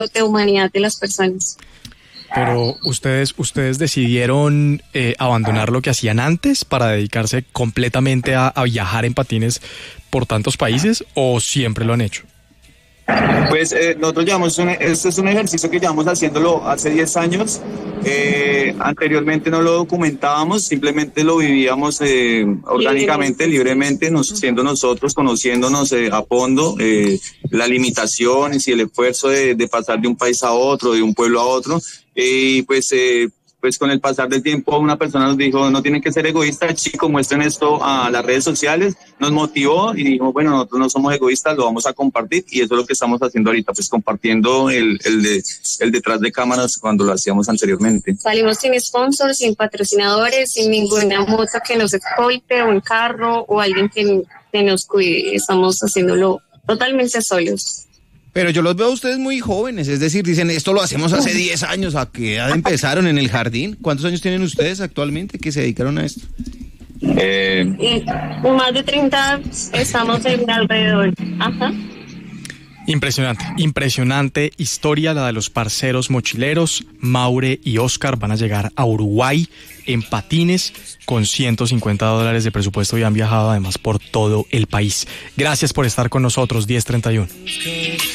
de humanidad de las personas. Pero ustedes decidieron abandonar lo que hacían antes para dedicarse completamente a viajar en patines por tantos países, ¿o siempre lo han hecho? Pues nosotros este es un ejercicio que llevamos haciéndolo hace 10 años. Anteriormente no lo documentábamos, simplemente lo vivíamos orgánicamente, libremente, siendo nosotros, conociéndonos a fondo las limitaciones y el esfuerzo de pasar de un país a otro, de un pueblo a otro. Y pues con el pasar del tiempo una persona nos dijo, no tienen que ser egoístas, chicos, muestren esto a las redes sociales. Nos motivó y dijimos, bueno, nosotros no somos egoístas, lo vamos a compartir, y eso es lo que estamos haciendo ahorita, pues compartiendo el detrás de cámaras cuando lo hacíamos anteriormente. Salimos sin sponsors, sin patrocinadores, sin ninguna moto que nos escolte, un carro o alguien que nos cuide. Estamos haciéndolo totalmente solos. Pero yo los veo a ustedes muy jóvenes, es decir, dicen, esto lo hacemos hace 10 años, ¿a qué edad empezaron en el jardín? ¿Cuántos años tienen ustedes actualmente que se dedicaron a esto? Más de 30 estamos en alrededor. Ajá. Impresionante historia la de los parceros mochileros. Maure y Oscar van a llegar a Uruguay en patines con $150 de presupuesto y han viajado además por todo el país. Gracias por estar con nosotros, 1031.